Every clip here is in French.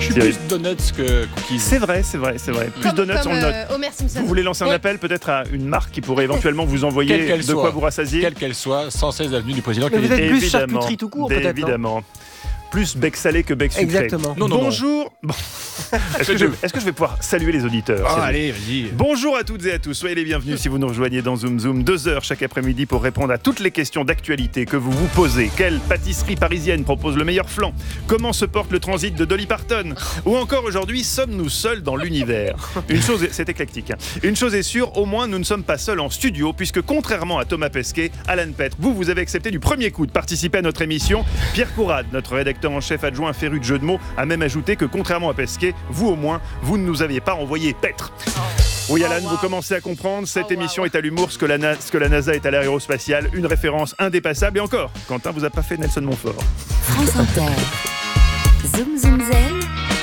suis plus donuts que cookies. C'est vrai. Plus donuts, on le note. Homer Simpson. Vous voulez lancer un appel peut-être à une marque qui pourrait éventuellement vous envoyer de quoi vous rassasier? Quelle qu'elle soit, 116 avenue du Président. Mais vous êtes plus charcuterie tout court, peut-être, évidemment. Plus bec salé que bec sucré. Exactement. Bonjour. Bon. Est-ce que je vais pouvoir saluer les auditeurs? Allez, vas-y. Bonjour à toutes et à tous. Soyez les bienvenus si vous nous rejoignez dans Zoom Zoom. 2 heures chaque après-midi pour répondre à toutes les questions d'actualité que vous vous posez. Quelle pâtisserie parisienne propose le meilleur flan? Comment se porte le transit de Dolly Parton? Ou encore aujourd'hui, sommes-nous seuls dans l'univers? C'est éclectique. Une chose est sûre, au moins nous ne sommes pas seuls en studio, puisque contrairement à Thomas Pesquet, Alan Petre, vous avez accepté du premier coup de participer à notre émission. Pierre Courade, notre rédacteur en chef adjoint féru de jeux de mots, a même ajouté que contrairement à Pesquet, vous au moins, vous ne nous aviez pas envoyé Petre. Oui Alan, vous commencez à comprendre, cette émission est à l'humour, ce que la NASA est à l'aérospatiale, une référence indépassable. Et encore, Quentin vous a pas fait Nelson Montfort. France Inter. Zoom Zoom Zen.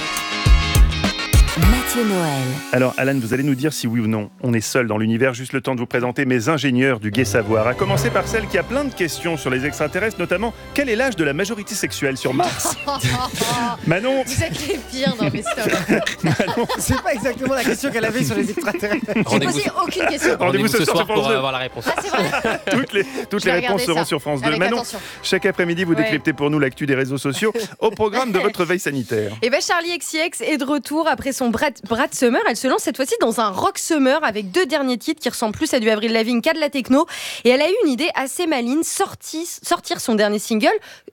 Mathieu Noël. Alors Alan, vous allez nous dire si oui ou non on est seul dans l'univers. Juste le temps de vous présenter mes ingénieurs du Gai Savoir. À commencer par celle qui a plein de questions sur les extraterrestres, notamment quel est l'âge de la majorité sexuelle sur Mars? Manon. Vous êtes les pires dans mes stocks. Manon. C'est pas exactement la question qu'elle avait sur les extraterrestres. J'ai posé aucune question. Rendez-vous ce soir pour avoir la réponse. Ah, c'est vrai. toutes les réponses seront sur France 2. Avec Manon, attention. chaque après-midi vous décryptez pour nous l'actu des réseaux sociaux au programme de votre veille sanitaire. Et Charlie XCX est de retour après son Brad Summer. Elle se lance cette fois-ci dans un rock summer avec 2 derniers titres qui ressemblent plus à du Avril Lavigne qu'à de la techno. Et elle a eu une idée assez maligne, sortir son dernier single.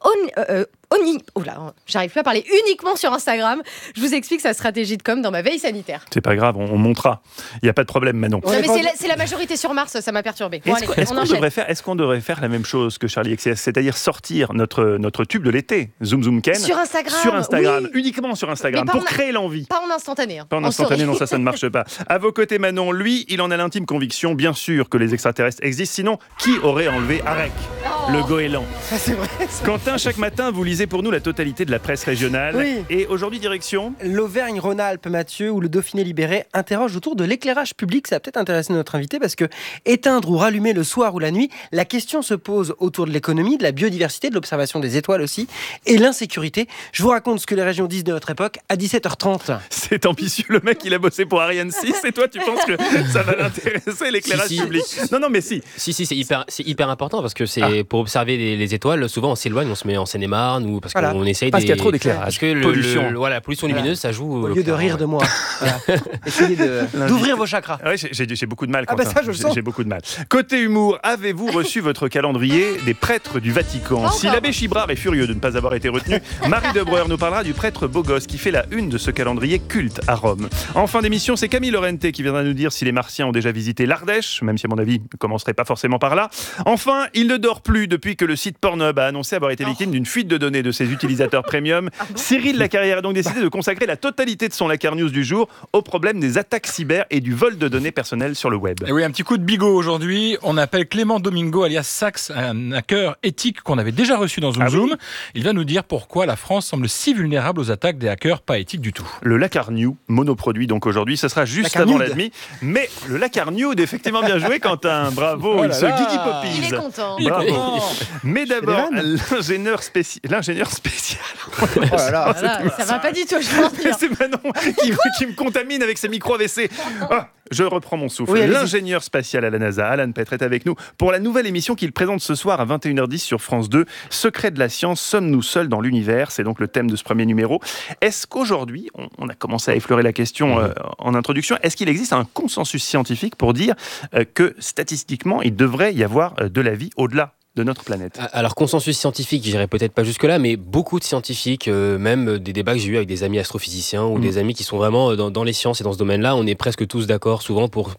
J'arrive plus à parler, uniquement sur Instagram. Je vous explique sa stratégie de com dans ma veille sanitaire. C'est pas grave, on montera. Il n'y a pas de problème, Manon. Non, mais c'est la majorité sur Mars, ça m'a perturbé. Bon, Est-ce qu'on devrait faire la même chose que Charlie XCX, c'est-à-dire sortir notre tube de l'été, Zoom Zoom Ken, sur Instagram, oui. Uniquement sur Instagram, pour créer l'envie. Pas en instantané. Pas en instantané, non, ça ne marche pas. À vos côtés, Manon, lui, il en a l'intime conviction, bien sûr, que les extraterrestres existent. Sinon, qui aurait enlevé Arek, le goéland? Ça, c'est vrai. Quentin, chaque matin, vous lisez pour nous la totalité de la presse régionale. Oui. Et aujourd'hui, direction l'Auvergne-Rhône-Alpes, Mathieu, où le Dauphiné libéré interroge autour de l'éclairage public. Ça va peut-être intéresser notre invité parce que éteindre ou rallumer le soir ou la nuit, la question se pose autour de l'économie, de la biodiversité, de l'observation des étoiles aussi, et l'insécurité. Je vous raconte ce que les régions disent de notre époque à 17h30. C'est ambitieux, le mec, il a bossé pour Ariane 6 et toi, tu penses que ça va l'intéresser, l'éclairage public? Non, mais si. Si, c'est hyper important parce que c'est pour observer les étoiles. Souvent, on s'éloigne, on se met en Seine-et-Marne ou parce qu'on essaye parce qu'il y a trop d'éclairage. Parce que la pollution lumineuse, ça joue. Au lieu de rire de moi, essayez d'ouvrir vos chakras. Oui, j'ai beaucoup de mal. Ah bah ça, je le sens. J'ai beaucoup de mal. Côté humour, avez-vous reçu votre calendrier des prêtres du Vatican? Si l'abbé Chibrard est furieux de ne pas avoir été retenu, Marie Debreur nous parlera du prêtre beau gosse qui fait la une de ce calendrier culte à Rome. En fin d'émission, c'est Camille Lorente qui viendra nous dire si les Martiens ont déjà visité l'Ardèche, même si à mon avis, ne commencerait pas forcément par là. Enfin, il ne dort plus depuis que le site Pornhub a annoncé avoir été victime d'une fuite de données de ses utilisateurs premium. Cyril Lacarrière a donc décidé de consacrer la totalité de son Lacar News du jour au problème des attaques cyber et du vol de données personnelles sur le web. Et oui, un petit coup de bigot aujourd'hui. On appelle Clément Domingo alias Sax, un hacker éthique qu'on avait déjà reçu dans Zoom Zoom. Il va nous dire pourquoi la France semble si vulnérable aux attaques des hackers pas éthiques du tout. Le Lacar New, monoproduit donc aujourd'hui, ça sera juste avant la demi. Mais le Lacar New, effectivement bien joué Quentin, bravo, il se Guigui Poppies. Il est content. Bravo. Mais d'abord, l'ingénieur spécial. Oh là là, ça va pas du tout, je pense. C'est Manon qui me contamine avec ses micros AVC. Je reprends mon souffle. Oui, l'ingénieur spatial à la NASA, Alan Petre, est avec nous pour la nouvelle émission qu'il présente ce soir à 21h10 sur France 2. Secret de la science, sommes-nous seuls dans l'univers? C'est donc le thème de ce premier numéro. Est-ce qu'aujourd'hui, on a commencé à effleurer la question en introduction, est-ce qu'il existe un consensus scientifique pour dire que statistiquement, il devrait y avoir de la vie au-delà de notre planète? Alors, consensus scientifique, j'irai peut-être pas jusque-là, mais beaucoup de scientifiques, même des débats que j'ai eu avec des amis astrophysiciens ou des amis qui sont vraiment dans les sciences et dans ce domaine-là, on est presque tous d'accord souvent pour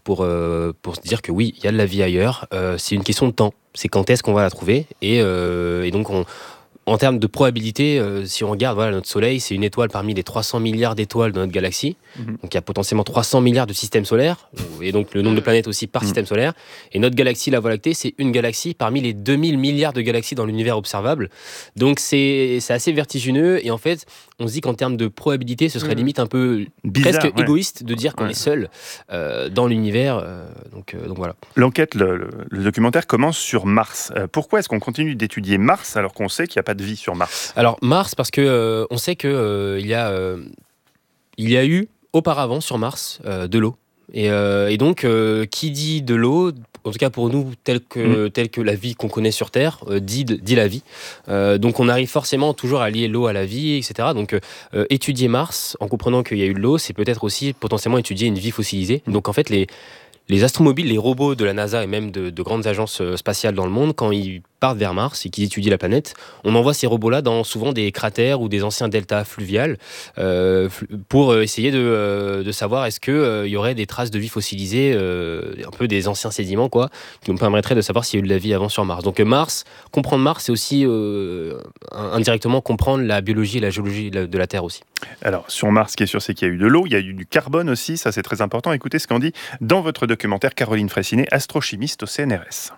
se dire que oui, il y a de la vie ailleurs. C'est une question de temps. C'est quand est-ce qu'on va la trouver et donc en termes de probabilité, si on regarde, notre Soleil, c'est une étoile parmi les 300 milliards d'étoiles de notre galaxie. Donc il y a potentiellement 300 milliards de systèmes solaires, et donc le nombre de planètes aussi par système solaire. Et notre galaxie, la Voie lactée, c'est une galaxie parmi les 2000 milliards de galaxies dans l'univers observable. Donc c'est assez vertigineux, et en fait, on se dit qu'en termes de probabilité, ce serait limite un peu presque égoïste de dire qu'on est seul dans l'univers. Donc voilà. L'enquête, le documentaire commence sur Mars. Pourquoi est-ce qu'on continue d'étudier Mars alors qu'on sait qu'il n'y a pas de vie sur Mars? Alors Mars, parce que on sait que il y a il y a eu auparavant sur Mars de l'eau. Et donc, qui dit de l'eau, en tout cas pour nous, telle que la vie qu'on connaît sur Terre, dit la vie. Donc on arrive forcément toujours à lier l'eau à la vie, etc. Donc étudier Mars, en comprenant qu'il y a eu de l'eau, c'est peut-être aussi potentiellement étudier une vie fossilisée. Donc en fait, les astromobiles, les robots de la NASA et même de grandes agences spatiales dans le monde, quand ils partent vers Mars et qu'ils étudient la planète, on envoie ces robots-là dans souvent des cratères ou des anciens deltas fluviales pour essayer de savoir est-ce qu'il y aurait des traces de vie fossilisée, un peu des anciens sédiments, quoi, qui nous permettraient de savoir s'il y a eu de la vie avant sur Mars. Donc comprendre Mars, c'est aussi indirectement comprendre la biologie et la géologie de la Terre aussi. Alors, sur Mars, ce qui est sûr, c'est qu'il y a eu de l'eau, il y a eu du carbone aussi, ça c'est très important. Écoutez ce qu'en dit dans votre documentaire Caroline Fraissinet, astrochimiste au CNRS.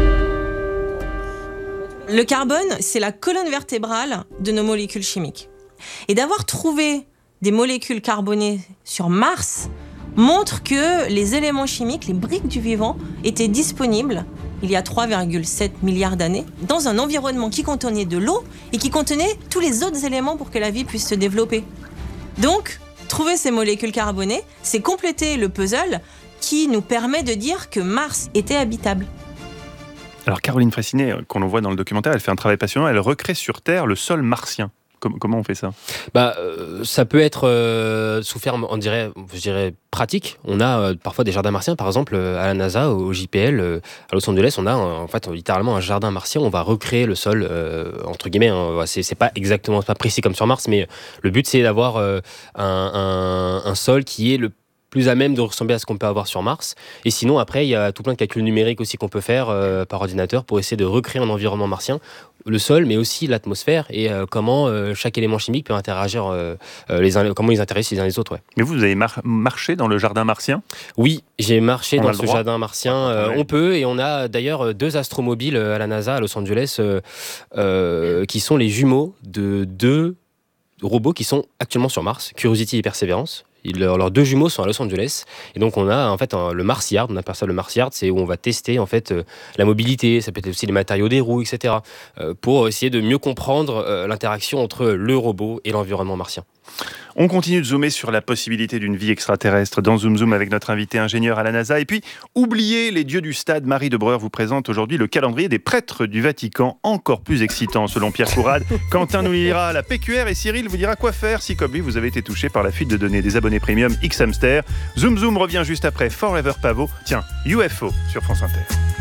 Le carbone, c'est la colonne vertébrale de nos molécules chimiques. Et d'avoir trouvé des molécules carbonées sur Mars montre que les éléments chimiques, les briques du vivant, étaient disponibles il y a 3,7 milliards d'années dans un environnement qui contenait de l'eau et qui contenait tous les autres éléments pour que la vie puisse se développer. Donc, trouver ces molécules carbonées, c'est compléter le puzzle qui nous permet de dire que Mars était habitable. Alors Caroline Fraissinet, qu'on voit dans le documentaire, elle fait un travail passionnant, elle recrée sur Terre le sol martien. Comment on fait ça ? Ça peut être sous forme, je dirais, pratique. On a parfois des jardins martiens, par exemple à la NASA, au JPL, à Los Angeles, on a littéralement un jardin martien. On va recréer le sol, entre guillemets. C'est pas précis comme sur Mars, mais le but c'est d'avoir un sol qui est le plus à même de ressembler à ce qu'on peut avoir sur Mars. Et sinon, après, il y a tout plein de calculs numériques aussi qu'on peut faire par ordinateur pour essayer de recréer un environnement martien, le sol, mais aussi l'atmosphère et comment chaque élément chimique peut interagir, comment ils interagissent les uns les autres. Ouais. Mais vous avez marché dans le jardin martien ? Oui, j'ai marché dans ce jardin martien. On peut, et on a d'ailleurs 2 astromobiles à la NASA, à Los Angeles, qui sont les jumeaux de 2 robots qui sont actuellement sur Mars, Curiosity et Perseverance. Leurs 2 jumeaux sont à Los Angeles, et donc on a en fait le Mars Yard. On appelle ça le Mars Yard, c'est où on va tester en fait la mobilité, ça peut être aussi les matériaux des roues, etc. Pour essayer de mieux comprendre l'interaction entre le robot et l'environnement martien. On continue de zoomer sur la possibilité d'une vie extraterrestre dans Zoom Zoom avec notre invité ingénieur à la NASA. Et puis, oubliez les dieux du stade. Marie Debreur vous présente aujourd'hui le calendrier des prêtres du Vatican, encore plus excitant selon Pierre Courade. Quentin nous lira la PQR et Cyril vous dira quoi faire si, comme lui, vous avez été touché par la fuite de données des abonnés premium X-Hamster. Zoom Zoom revient juste après Forever Pavot. Tiens, UFO sur France Inter.